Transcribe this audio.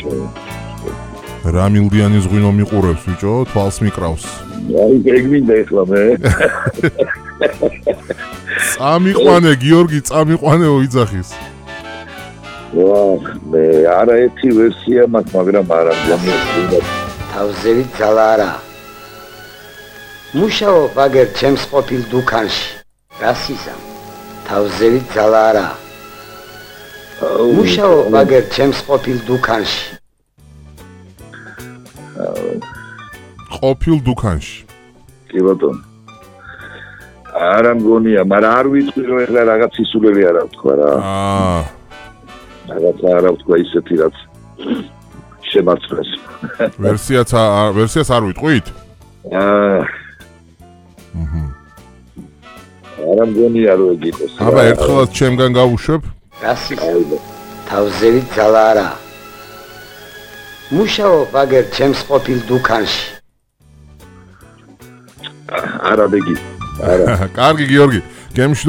რამილდიანის ღვინო მიყურებს ბიჭო, თვალს მიკრავს. აი, ეგმინდა ეხლა მე. წამიყვანე, გიორგი, წამიყვანეო იძახის. მე არაერთი ვერსია მაქვს, მაგრამ არა გამიყვანე. თავზევით ძალა არა. მუშაობ აგერ ჩემს ყოფილ დუქანში. რასიზამ. თავზევით ძალა არა. მუშაობ აგერ ჩემს ყოფილ დუქანში. ყოფილ დუქანში. კი ბატონო. არა მგონია, მაგრამ არ ვიტყვი რომ ეხლა რაღაც ისულელი არა ვთქვა რა. რაღაც არა ვთქვა ისეთი რაც შემარცხეს. ვერსიას არ ვიტყვით? არა მგონია რომ ეგ იყოს. აბა ერთხელაც ჩემგან გავუშვებ? რასიზამ. თავზევით ძალა არა. მუშაობ აგერ ჩემს ყოფილ დუქანში. არა ბეგი. არა. კარგი გიორგი, გემში